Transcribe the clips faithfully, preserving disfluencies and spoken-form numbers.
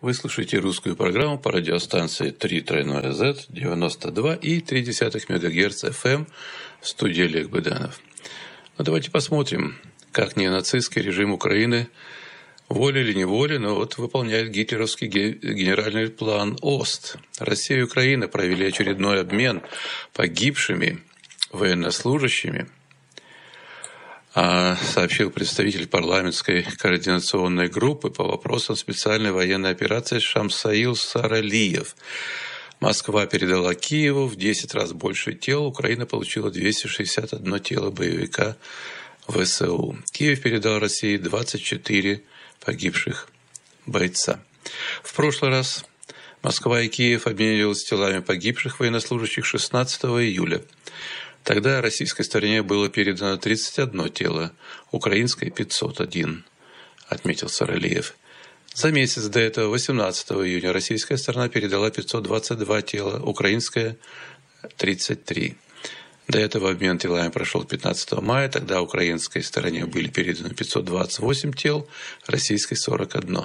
Вы слушаете русскую программу по радиостанции три тройное зет, девяносто два и три десятых мегагерц эф эм, в студии Олег Быданов. Ну, давайте посмотрим, как неонацистский режим Украины, волей или неволей, но вот выполняет гитлеровский генеральный план ОСТ. Россия и Украина провели очередной обмен погибшими военнослужащими, сообщил представитель парламентской координационной группы по вопросам специальной военной операции Шамсаил Саралиев. Москва передала Киеву в десять раз больше тел, Украина получила двести шестьдесят одно тело боевика вэ эс у. Киев передал России двадцать четыре погибших бойца. В прошлый раз Москва и Киев обменивались телами погибших военнослужащих шестнадцатого июля. Тогда российской стороне было передано тридцать одно тело, украинской – пятьсот один, отметил Саралиев. За месяц до этого, восемнадцатого июня, российская сторона передала пятьсот двадцать два тела, украинская – тридцать три. До этого обмен телами прошел пятнадцатого мая, тогда украинской стороне были переданы пятьсот двадцать восемь тел, российской – сорок один.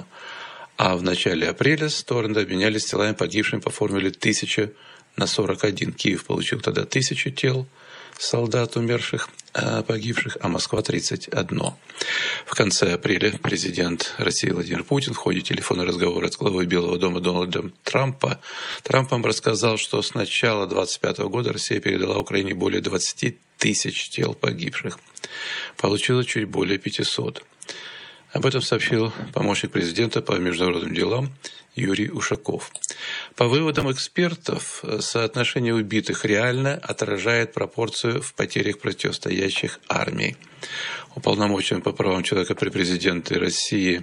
А в начале апреля стороны обменялись телами погибшими по формуле тысяча на сорок один. Киев получил тогда тысячу тел солдат умерших, погибших, а Москва тридцать одно. В конце апреля президент России Владимир Путин в ходе телефонного разговора с главой Белого дома Дональдом Трампа, Трампом рассказал, что с начала двадцать пятого года Россия передала Украине более двадцати тысяч тел погибших. Получила чуть более пятисот. Об этом сообщил помощник президента по международным делам Юрий Ушаков. По выводам экспертов, соотношение убитых реально отражает пропорцию в потерях противостоящих армий. Уполномоченный по правам человека при президенте России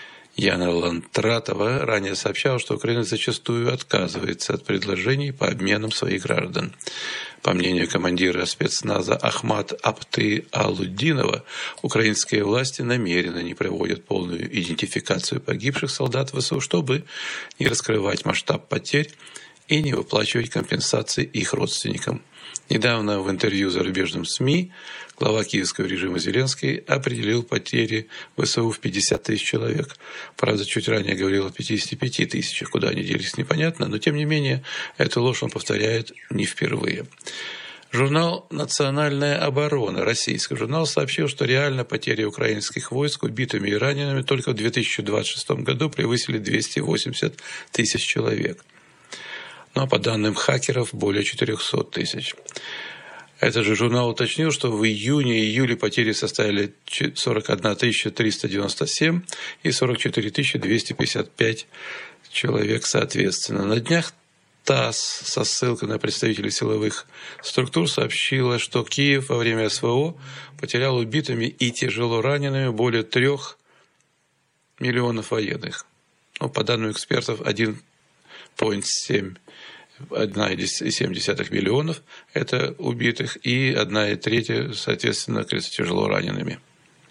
Яна Лантратова ранее сообщал, что Украина зачастую отказывается от предложений по обменам своих граждан. По мнению командира спецназа Ахмат Апты Алуддинова, украинские власти намеренно не проводят полную идентификацию погибших солдат вэ эс у, чтобы не раскрывать масштаб потерь и не выплачивать компенсации их родственникам. Недавно в интервью зарубежным СМИ глава киевского режима Зеленский определил потери вэ эс у в пятьдесят тысяч человек. Правда, чуть ранее говорил о пятидесяти пяти тысячах, куда они делись, непонятно, но тем не менее эту ложь он повторяет не впервые. Журнал «Национальная оборона», российский журнал, сообщил, что реально потери украинских войск убитыми и ранеными только в две тысячи двадцать шестом году превысили двести восемьдесят тысяч человек. Но по данным хакеров более четырехсот тысяч. Этот же журнал уточнил, что в июне и июле потери составили сорок одна тысяча триста девяносто семь и сорок четыре тысячи двести пятьдесят пять человек соответственно. На днях ТАСС со ссылкой на представителей силовых структур сообщила, что Киев во время эс вэ о потерял убитыми и тяжело ранеными более трех миллионов военных. Ну, по данным экспертов, один целых семь десятых миллионов – это убитых, и одна треть, соответственно, тяжело ранеными.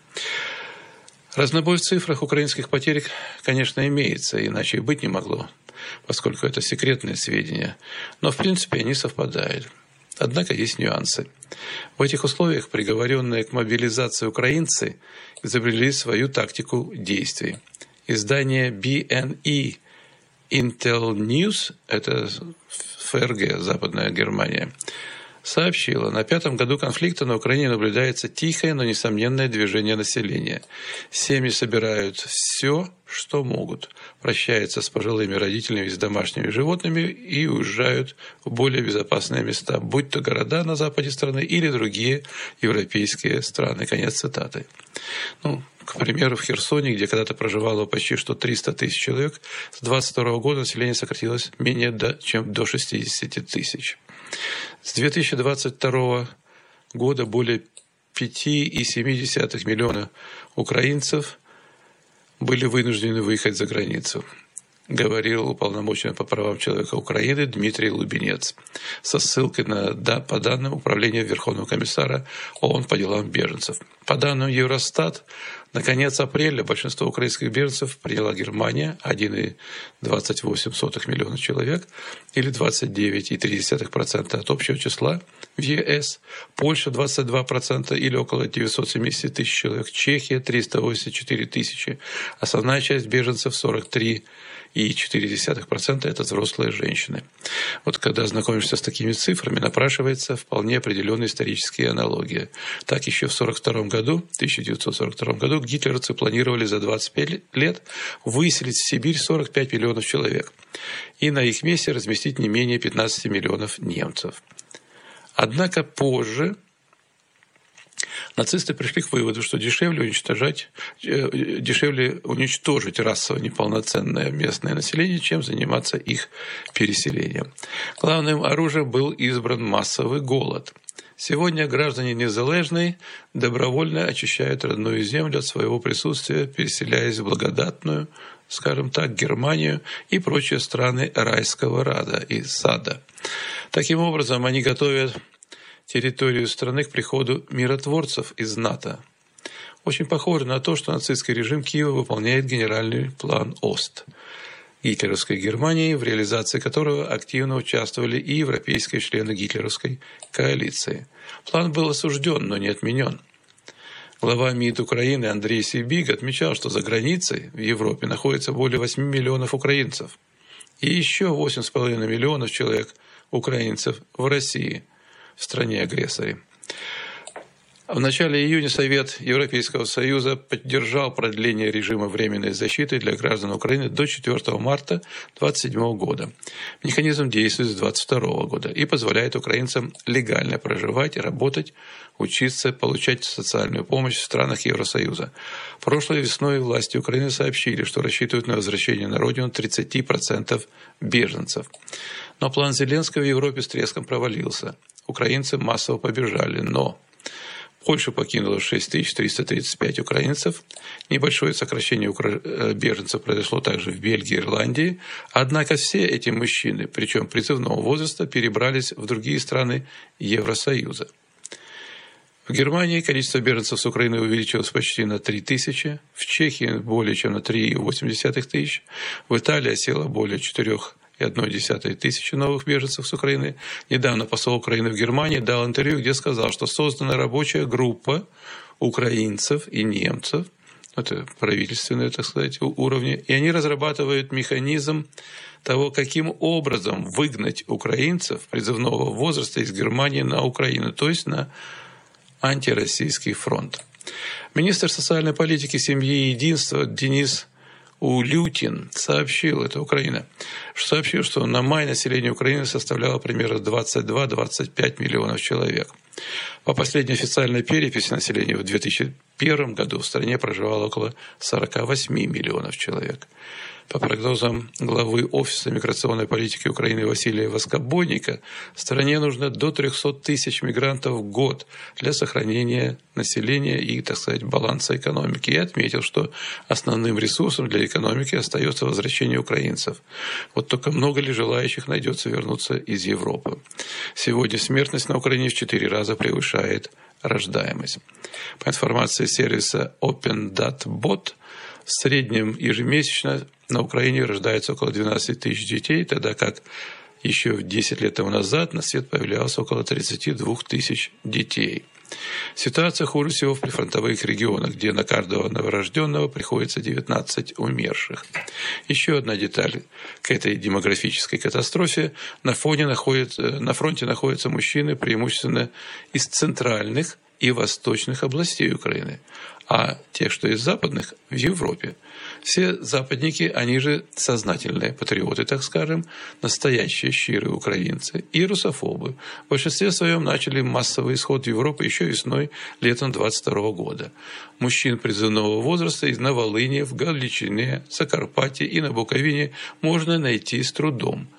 Разнобой в цифрах украинских потерь, конечно, имеется, иначе и быть не могло, поскольку это секретные сведения, но в принципе они совпадают. Однако есть нюансы. В этих условиях приговоренные к мобилизации украинцы изобрели свою тактику действий. Издание би эн и Intel News, это эф эр гэ, Западная Германия, сообщила, на пятом году конфликта на Украине наблюдается тихое, но несомненное движение населения. Семьи собирают все, что могут, прощаются с пожилыми родителями и с домашними животными и уезжают в более безопасные места, будь то города на западе страны или другие европейские страны. Конец цитаты. Ну, к примеру, в Херсоне, где когда-то проживало почти что триста тысяч человек, с двадцать второго года население сократилось менее до, чем до шестидесяти тысяч. С две тысячи двадцать второго года более пять целых семь десятых миллиона украинцев были вынуждены выехать за границу, говорил уполномоченный по правам человека Украины Дмитрий Лубенец со ссылкой на, да, по данным Управления Верховного комиссара ООН по делам беженцев. По данным Евростат, на конец апреля большинство украинских беженцев приняла Германия – один целых двадцать восемь сотых миллиона человек, или двадцать девять целых три десятых процента от общего числа в е эс, Польша – двадцать два процента или около девятьсот семьдесят тысяч человек, Чехия – триста восемьдесят четыре тысячи, основная часть беженцев – сорок три и четыре десятых процента это взрослые женщины. Вот когда знакомишься с такими цифрами, напрашивается вполне определенная историческая аналогия. Так еще в сорок втором году, тысяча девятьсот сорок втором году гитлеровцы планировали за двадцать пять лет выселить в Сибирь сорок пять миллионов человек и на их месте разместить не менее пятнадцать миллионов немцев. Однако позже нацисты пришли к выводу, что дешевле уничтожать, дешевле уничтожить расово неполноценное местное население, чем заниматься их переселением. Главным оружием был избран массовый голод. Сегодня граждане Незалежной добровольно очищают родную землю от своего присутствия, переселяясь в благодатную, скажем так, Германию и прочие страны райского рада и сада. Таким образом, они готовят территорию страны к приходу миротворцев из НАТО. Очень похоже на то, что нацистский режим Киева выполняет генеральный план ОСТ гитлеровской Германии, в реализации которого активно участвовали и европейские члены гитлеровской коалиции. План был осужден, но не отменен. Глава МИД Украины Андрей Сибиг отмечал, что за границей в Европе находится более восьми миллионов украинцев и еще восемь с половиной миллионов человек украинцев в России, в стране-агрессоре. В начале июня Совет Европейского Союза поддержал продление режима временной защиты для граждан Украины до четвёртого марта две тысячи двадцать седьмого года. Механизм действует с две тысячи двадцать второго года и позволяет украинцам легально проживать, работать, учиться, получать социальную помощь в странах Евросоюза. Прошлой весной власти Украины сообщили, что рассчитывают на возвращение на родину тридцати процентов беженцев. Но план Зеленского в Европе с треском провалился. Украинцы массово побежали, но Польшу покинуло шесть тысяч триста тридцать пять украинцев. Небольшое сокращение беженцев произошло также в Бельгии и Ирландии. Однако все эти мужчины, причем призывного возраста, перебрались в другие страны Евросоюза. В Германии количество беженцев с Украины увеличилось почти на три тысячи, в Чехии более чем на три целых восемь десятых тысяч, в Италии осело более четырёх и одной десятой тысячи новых беженцев с Украины. Недавно посол Украины в Германии дал интервью, где сказал, что создана рабочая группа украинцев и немцев, это правительственные, так сказать, уровни, и они разрабатывают механизм того, каким образом выгнать украинцев призывного возраста из Германии на Украину, то есть на антироссийский фронт. Министр социальной политики, семьи и единства Денис Улютин сообщил, это Украина, что сообщил, что на май население Украины составляло примерно двадцать два - двадцать пять миллионов человек. По последней официальной переписи населения в две тысячи первом году в стране проживало около сорока восьми миллионов человек. По прогнозам главы Офиса миграционной политики Украины Василия Воскобойника, в стране нужно до трёхсот тысяч мигрантов в год для сохранения населения и, так сказать, баланса экономики. И отметил, что основным ресурсом для экономики остается возвращение украинцев. Вот только много ли желающих найдется вернуться из Европы? Сегодня смертность на Украине в четыре раза превышает рождаемость. По информации сервиса OpenDatBot, в среднем ежемесячно на Украине рождается около двенадцати тысяч детей, тогда как еще десять лет тому назад на свет появлялось около тридцати двух тысяч детей. Ситуация хуже всего в прифронтовых регионах, где на каждого новорожденного приходится девятнадцать умерших. Еще одна деталь к этой демографической катастрофе. На, фоне находится, на фронте находятся мужчины преимущественно из центральных и восточных областей Украины, а те, что из западных, в Европе. Все западники, они же сознательные патриоты, так скажем, настоящие щирые украинцы и русофобы. В большинстве своем начали массовый исход в Европу еще весной, летом двадцать второго года. Мужчин призывного возраста на Волыни, в Галичине, Закарпатье и на Буковине можно найти с трудом.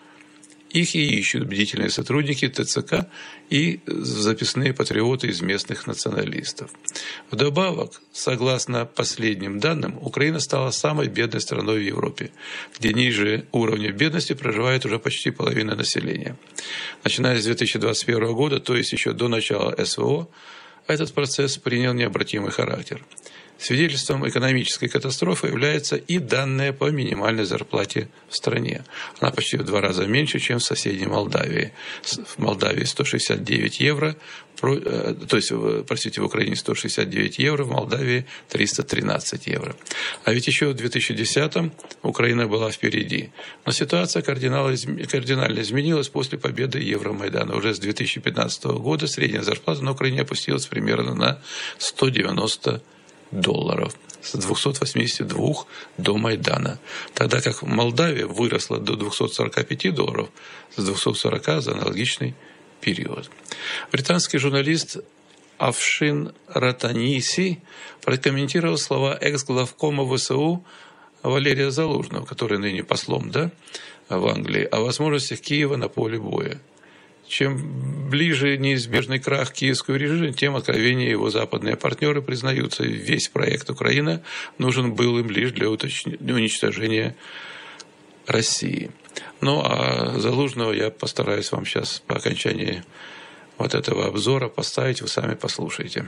Их и ищут бдительные сотрудники ТЦК и записные патриоты из местных националистов. Вдобавок, согласно последним данным, Украина стала самой бедной страной в Европе, где ниже уровня бедности проживает уже почти половина населения. Начиная с две тысячи двадцать первого года, то есть еще до начала СВО, этот процесс принял необратимый характер. Свидетельством экономической катастрофы является и данные по минимальной зарплате в стране. Она почти в два раза меньше, чем в соседней Молдавии. В Молдавии сто шестьдесят девять евро, то есть, простите, в Украине сто шестьдесят девять евро, в Молдавии триста тринадцать евро. А ведь еще в две тысячи десятом Украина была впереди. Но ситуация кардинально изменилась после победы Евромайдана. Уже с две тысячи пятнадцатого года средняя зарплата на Украине опустилась примерно на сто девяносто долларов. С двухсот восьмидесяти двух до Майдана. Тогда как Молдавия выросла до двухсот сорока пяти долларов с двухсот сорока за аналогичный период. Британский журналист Афшин Ратаниси прокомментировал слова экс-главкома ВСУ Валерия Залужного, который ныне послом, да, в Англии, о возможностях Киева на поле боя. Чем ближе неизбежный крах киевского режима, тем откровеннее его западные партнеры признаются. Весь проект Украина нужен был им лишь для уничтожения России. Ну, а Залужного я постараюсь вам сейчас по окончании вот этого обзора поставить, вы сами послушайте.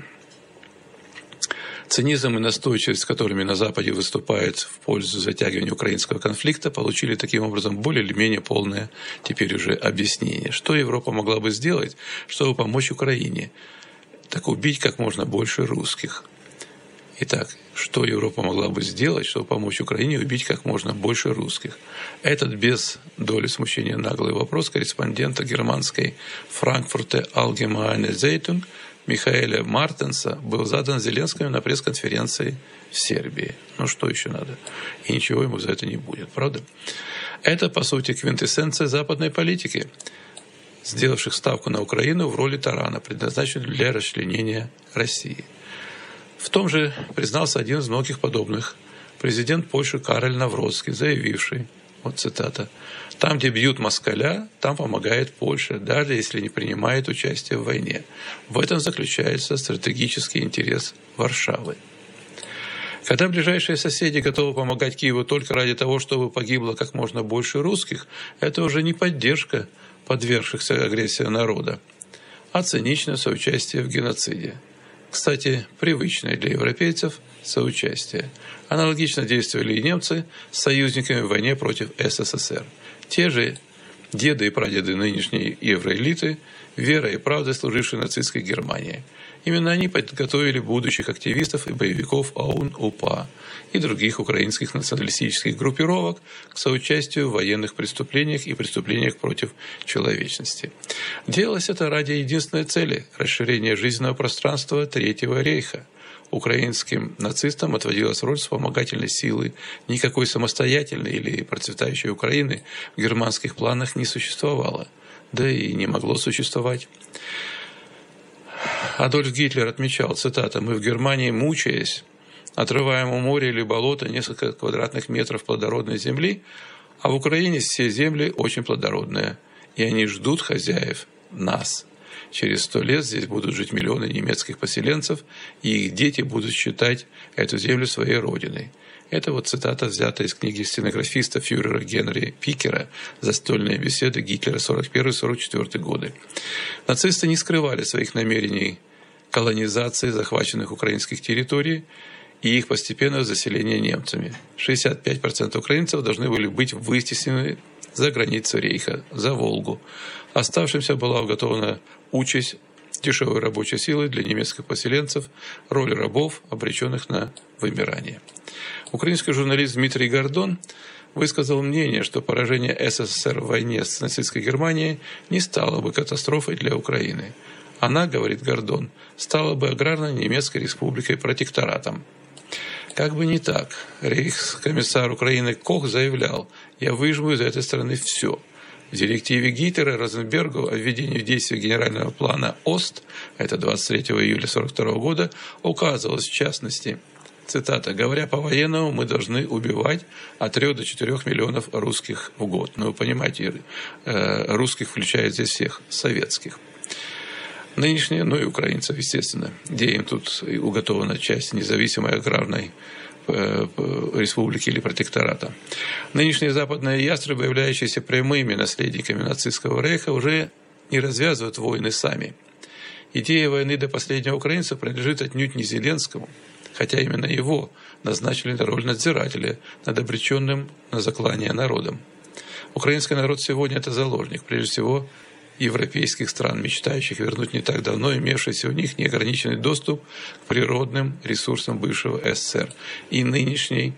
Цинизм и настойчивость, с которыми на Западе выступают в пользу затягивания украинского конфликта, получили таким образом более или менее полное теперь уже объяснение. Что Европа могла бы сделать, чтобы помочь Украине? Так убить как можно больше русских. Итак, что Европа могла бы сделать, чтобы помочь Украине убить как можно больше русских? Этот без доли смущения наглый вопрос корреспондента германской Frankfurter Allgemeine Zeitung Михаэля Мартенса был задан Зеленскому на пресс-конференции в Сербии. Ну, что еще надо? И ничего ему за это не будет, правда? Это, по сути, квинтэссенция западной политики, сделавших ставку на Украину в роли тарана, предназначенную для расчленения России. В том же признался один из многих подобных президент Польши Кароль Навроцкий, заявивший, вот цитата, «Там, где бьют москаля, там помогает Польша, даже если не принимает участие в войне. В этом заключается стратегический интерес Варшавы». Когда ближайшие соседи готовы помогать Киеву только ради того, чтобы погибло как можно больше русских, это уже не поддержка подвергшихся агрессии народа, а циничное соучастие в геноциде. Кстати, привычное для европейцев соучастие. Аналогично действовали и немцы с союзниками в войне против СССР. Те же деды и прадеды нынешней евроэлиты, верой и правдой служившие нацистской Германии. Именно они подготовили будущих активистов и боевиков ОУН-УПА и других украинских националистических группировок к соучастию в военных преступлениях и преступлениях против человечности. Делалось это ради единственной цели – расширения жизненного пространства Третьего рейха. Украинским нацистам отводилась роль вспомогательной силы. Никакой самостоятельной или процветающей Украины в германских планах не существовало. Да и не могло существовать. Адольф Гитлер отмечал, цитата, «Мы в Германии, мучаясь, отрываем у моря или болота несколько квадратных метров плодородной земли, а в Украине все земли очень плодородные, и они ждут хозяев, нас. Через сто лет здесь будут жить миллионы немецких поселенцев, и их дети будут считать эту землю своей родиной». Это вот цитата, взята из книги стенографиста фюрера Генри Пикера «Застольные беседы Гитлера сорок первый — сорок четвёртый годы». Нацисты не скрывали своих намерений колонизации захваченных украинских территорий и их постепенного заселения немцами. шестьдесят пять процентов украинцев должны были быть вытеснены за границу рейха, за Волгу. Оставшимся была уготована участь дешевой рабочей силы для немецких поселенцев, роли рабов, обреченных на вымирание. Украинский журналист Дмитрий Гордон высказал мнение, что поражение СССР в войне с нацистской Германией не стало бы катастрофой для Украины. Она, говорит Гордон, стала бы аграрной немецкой республикой протекторатом. Как бы не так. Рейхскомиссар Украины Кох заявлял: «Я выжму из этой страны все». В директиве Гитлера Розенбергу о введении в действие генерального плана ОСТ, это двадцать третьего июля сорок второго года, указывалось в частности, цитата, «Говоря по-военному, мы должны убивать от трёх до четырёх миллионов русских в год». Ну, вы понимаете, русских включает здесь всех советских. Нынешние, ну и украинцев, естественно, где им тут уготована часть независимой аграрной республики или протектората. Нынешние западные ястребы, являющиеся прямыми наследниками нацистского рейха, уже не развязывают войны сами. Идея войны до последнего украинца принадлежит отнюдь не Зеленскому, хотя именно его назначили на роль надзирателя над обреченным на заклание народом. Украинский народ сегодня – это заложник, прежде всего, европейских стран, мечтающих вернуть не так давно имевшийся у них неограниченный доступ к природным ресурсам бывшего СССР и нынешней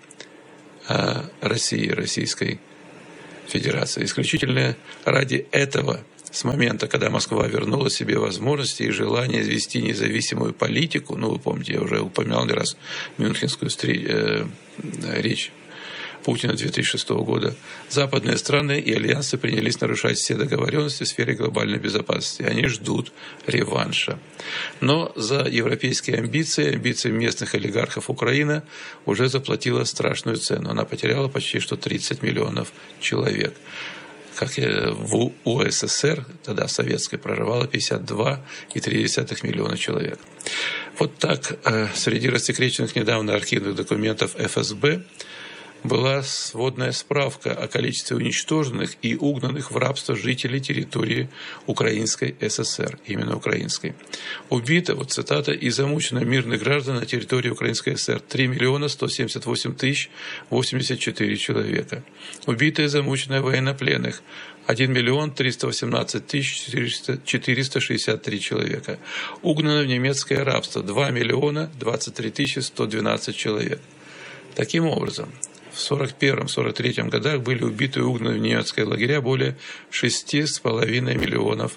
а, России, Российской Федерации. Исключительно ради этого, с момента, когда Москва вернула себе возможности и желание вести независимую политику, ну, вы помните, я уже упоминал не раз мюнхенскую стри... э, речь Путина две тысячи шестого года, западные страны и альянсы принялись нарушать все договоренности в сфере глобальной безопасности. Они ждут реванша. Но за европейские амбиции, амбиции местных олигархов Украина уже заплатила страшную цену. Она потеряла почти что тридцать миллионов человек. Как в УССР, тогда советской, проживало пятьдесят два и три десятых миллиона человек. Вот так среди рассекреченных недавно архивных документов эф эс бэ была сводная справка о количестве уничтоженных и угнанных в рабство жителей территории Украинской ССР, именно украинской. Убито, вот цитата, и замучено мирных граждан на территории Украинской ССР три миллиона сто семьдесят восемь тысяч восемьдесят четыре человека. Убито и замучено военнопленных один миллион триста восемнадцать тысяч четыреста шестьдесят три человека. Угнано в немецкое рабство два миллиона двадцать три тысячи сто двенадцать человек. Таким образом, в сорок первом — сорок третьем годах были убиты и угнаны в немецкие лагеря более шести с половиной миллионов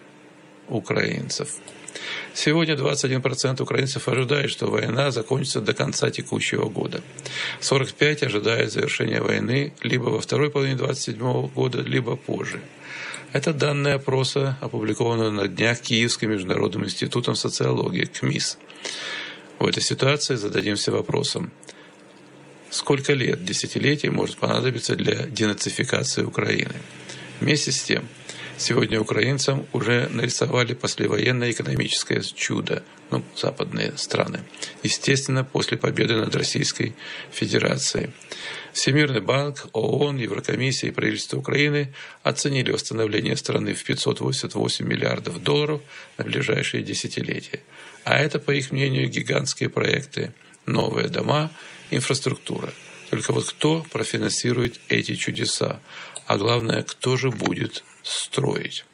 украинцев. Сегодня двадцать один процент украинцев ожидает, что война закончится до конца текущего года. сорок пять процентов ожидает завершения войны либо во второй половине двадцать седьмого года, либо позже. Это данные опроса, опубликованного на днях Киевским международным институтом социологии, КМИС. В этой ситуации зададимся вопросом: сколько лет, десятилетий может понадобиться для денацификации Украины? Вместе с тем, сегодня украинцам уже нарисовали послевоенное экономическое чудо, ну, западные страны. Естественно, после победы над Российской Федерацией. Всемирный банк, ООН, Еврокомиссия и правительство Украины оценили восстановление страны в пятьсот восемьдесят восемь миллиардов долларов на ближайшие десятилетия. А это, по их мнению, гигантские проекты: новые дома, инфраструктура. Только вот кто профинансирует эти чудеса? А главное, кто же будет строить?